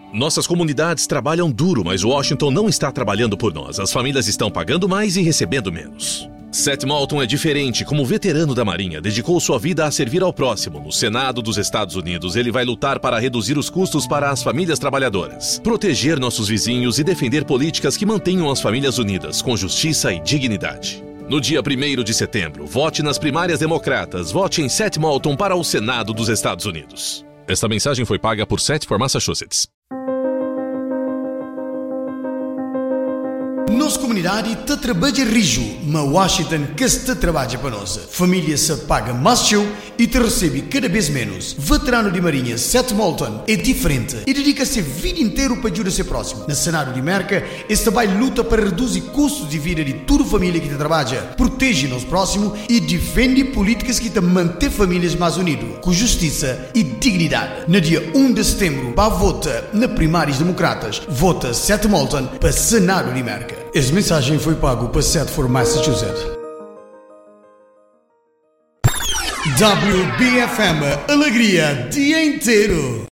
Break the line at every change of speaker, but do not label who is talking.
Nossas comunidades trabalham duro, mas Washington não está trabalhando por nós. As famílias estão pagando mais e recebendo menos. Seth Moulton é diferente. Como veterano da Marinha, dedicou sua vida a servir ao próximo. No Senado dos Estados Unidos, ele vai lutar para reduzir os custos para as famílias trabalhadoras, proteger nossos vizinhos e defender políticas que mantenham as famílias unidas, com justiça e dignidade. No dia 1º de setembro, vote nas primárias democratas. Vote em Seth Moulton para o Senado dos Estados Unidos. Esta mensagem foi paga por Seth for Massachusetts.
Nossa comunidade te trabalha rijo, mas Washington que se te trabalha para nós. Família se paga mais show e te recebe cada vez menos. Veterano de Marinha Seth Moulton é diferente e dedica-se a vida inteira para ajudar o seu próximo. No Senado de América, este trabalho luta para reduzir custos de vida de toda a família que te trabalha, protege nosso próximo e defende políticas que te mantêm famílias mais unidas, com justiça e dignidade. No dia 1 de setembro, para votar na primárias democratas, vota Seth Moulton para Senado de América. Esta mensagem foi pago para Seth for Massachusetts. WBFM, alegria dia inteiro.